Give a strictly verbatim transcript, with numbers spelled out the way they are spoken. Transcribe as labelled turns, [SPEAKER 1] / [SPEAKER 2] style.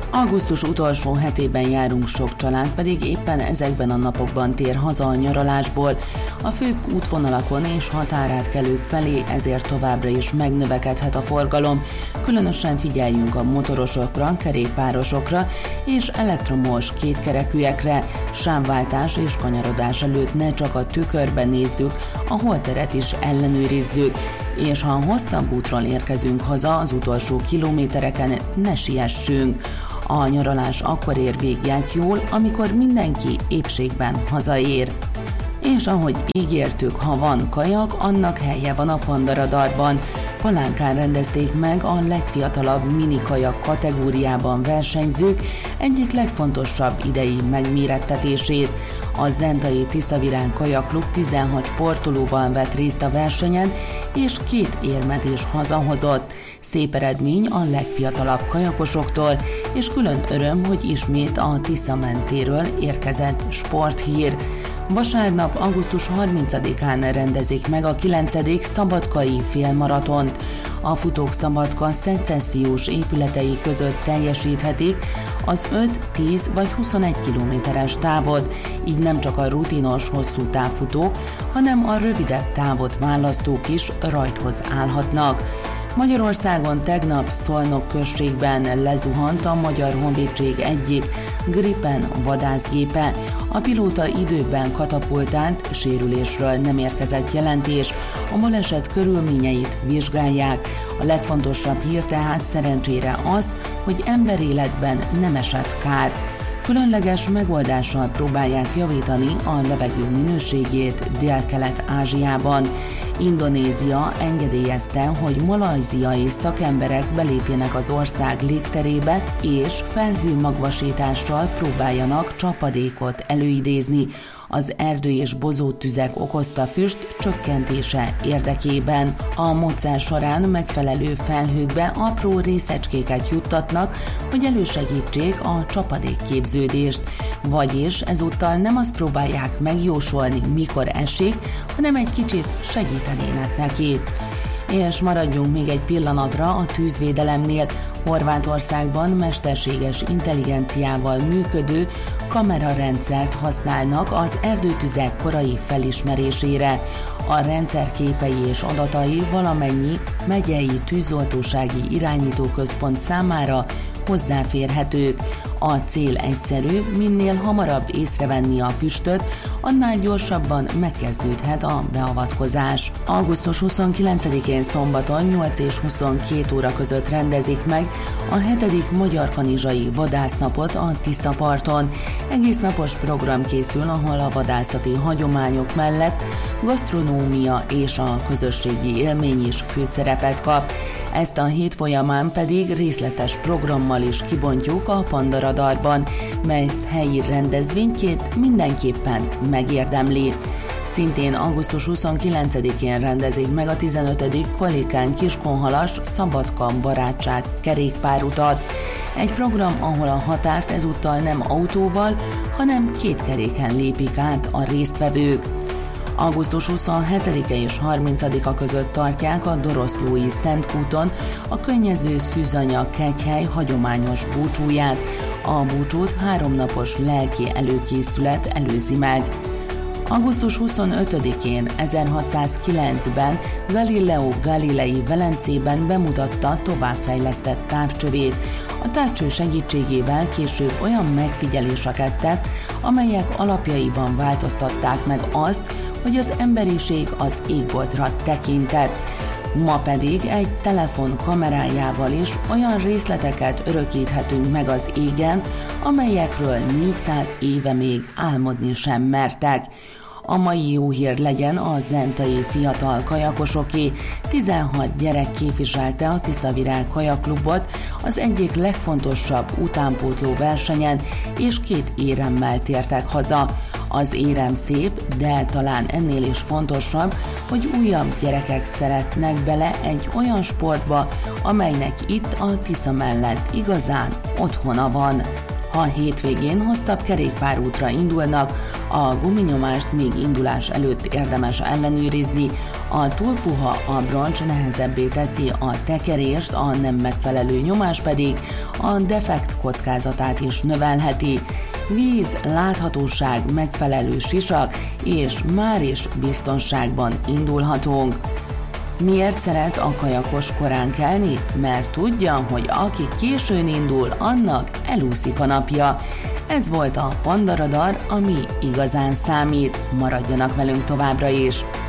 [SPEAKER 1] Augusztus utolsó hetében járunk, sok család pedig éppen ezekben a napokban tér haza a nyaralásból. A főbb útvonalakon és határátkelők felé ezért továbbra is megnövekedhet a forgalom. Különösen figyeljünk a motorosokra, kerékpárosokra és elektromos kétkerekűekre. Sávváltás és kanyarodás előtt ne csak a tükörben nézzük, a holteret is ellenőrizzük. És ha hosszabb útról érkezünk haza, az utolsó kilométereken ne siessünk. A nyaralás akkor ér véget jól, amikor mindenki épségben hazaér. És ahogy ígértük, ha van kajak, annak helye van a Pandaradarban. Palánkán rendezték meg a legfiatalabb minikajak kategóriában versenyzők egyik legfontosabb idei megmérettetését. A Zentai Tiszavirág Kajakklub tizenhat sportolóval vett részt a versenyen, és két érmet is hazahozott. Szép eredmény a legfiatalabb kajakosoktól, és külön öröm, hogy ismét a Tisza mentéről érkezett sporthír. Vasárnap, augusztus harmincadikán rendezik meg a kilencedik szabadkai félmaratont. A futók Szabadka szecessziós épületei között teljesíthetik az öt, tíz vagy huszonegy kilométeres távot, így nem csak a rutinos hosszú távfutók, hanem a rövidebb távot választók is rajthoz állhatnak. Magyarországon tegnap Szolnok községben lezuhant a Magyar Honvédség egyik Gripen vadászgépe. A pilóta időben katapultált, sérülésről nem érkezett jelentés, a baleset körülményeit vizsgálják. A legfontosabb hír tehát szerencsére az, hogy emberéletben nem esett kár. Különleges megoldással próbálják javítani a levegő minőségét Dél-Kelet-Ázsiában. Indonézia engedélyezte, hogy malajziai szakemberek belépjenek az ország légterébe, és felhőmagvasítással próbáljanak csapadékot előidézni az erdő és bozóttüzek okozta füst csökkentése érdekében. A módszer során megfelelő felhőkbe apró részecskéket juttatnak, hogy elősegítsék a csapadékképződést. Vagyis ezúttal nem azt próbálják megjósolni, mikor esik, hanem egy kicsit segítenének neki. És maradjunk még egy pillanatra a tűzvédelemnél. Horvátországban mesterséges intelligenciával működő kamerarendszert használnak az erdőtüzek korai felismerésére. A rendszer képei és adatai valamennyi megyei tűzoltósági irányítóközpont számára hozzáférhetők. A cél egyszerű, minél hamarabb észrevenni a füstöt, annál gyorsabban megkezdődhet a beavatkozás. augusztus huszonkilencedikén szombaton nyolc és huszonkét óra között rendezik meg a hetedik Magyar Kanizsai Vadásznapot a Tiszaparton. Egész napos program készül, ahol a vadászati hagyományok mellett gasztronómia és a közösségi élmény is főszerepet kap. Ezt a hét folyamán pedig részletes programmal is kibontjuk a Pandaradarban, mely helyi rendezvényként mindenképpen megérdemli. Szintén augusztus huszonkilencedikén rendezik meg a tizenötödik Kolikán Kiskunhalas Szabadka barátság kerékpárutat. Egy program, ahol a határt ezúttal nem autóval, hanem két keréken lépik át a résztvevők. augusztus huszonhetedike és harmincadika között tartják a Doroszlói Szentkúton a könnyező szűzanya kegyhely hagyományos búcsúját. A búcsút háromnapos lelki előkészület előzi meg. augusztus huszonötödikén ezerhatszázkilencben Galileo Galilei Velencében bemutatta továbbfejlesztett távcsövét. A távcső segítségével később olyan megfigyeléseket tett, amelyek alapjaiban változtatták meg azt, hogy az emberiség az égboltra tekintett. Ma pedig egy telefon kamerájával is olyan részleteket örökíthetünk meg az égen, amelyekről négyszáz éve még álmodni sem mertek. A mai jó hír legyen a zentai fiatal kajakosoké. tizenhat gyerek képviselte a Tiszavirág Kajakklubot az egyik legfontosabb utánpótló versenyen, és két éremmel tértek haza. Az érem szép, de talán ennél is fontosabb, hogy újabb gyerekek szeretnek bele egy olyan sportba, amelynek itt a Tisza mellett igazán otthona van. A hétvégén hosszabb kerékpárútra indulnak, a guminyomást még indulás előtt érdemes ellenőrizni, A túl puha abroncs nehezebbé teszi a tekerést, a nem megfelelő nyomás pedig a defekt kockázatát is növelheti. Víz, láthatóság, megfelelő sisak, és már is biztonságban indulhatunk. Miért szeret a kajakos korán kelni? Mert tudja, hogy aki későn indul, annak elúszik a napja. Ez volt a Panda Radar, ami igazán számít. Maradjanak velünk továbbra is!